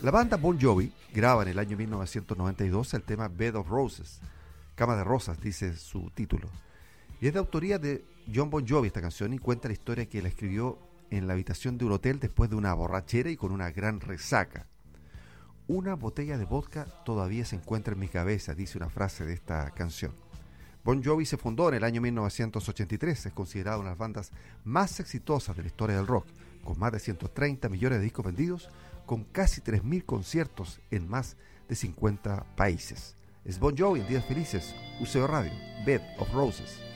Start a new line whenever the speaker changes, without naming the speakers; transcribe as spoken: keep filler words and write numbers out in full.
La banda Bon Jovi graba en el año mil novecientos noventa y dos el tema Bed of Roses, Cama de Rosas, dice su título. Y es de autoría de John Bon Jovi esta canción y cuenta la historia que la escribió en la habitación de un hotel después de una borrachera y con una gran resaca. Una botella de vodka todavía se encuentra en mi cabeza, dice una frase de esta canción. Bon Jovi se fundó en el año mil novecientos ochenta y tres, es considerada una de las bandas más exitosas de la historia del rock, con más de ciento treinta millones de discos vendidos, con casi tres mil conciertos en más de cincuenta países. Es Bon Jovi en Días Felices, U C O Radio, Bed of Roses.